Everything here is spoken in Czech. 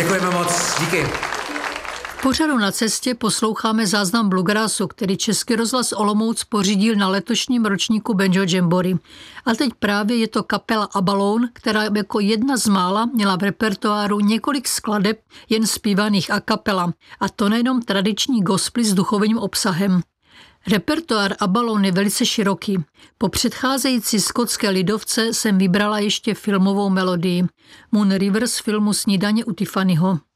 Děkujeme moc, díky. V pořadu Na cestě posloucháme záznam bluegrassu, který Český rozhlas Olomouc pořídil na letošním ročníku Banjo Jamboree. A teď právě je to kapela Abalone, která jako jedna z mála měla v repertoáru několik skladeb jen zpívaných a kapela. A to nejenom tradiční gospely s duchovním obsahem. Repertoár Abalone je velice široký. Po předcházející skotské lidovce jsem vybrala ještě filmovou melodii Moon River z filmu Snídaně u Tiffanyho.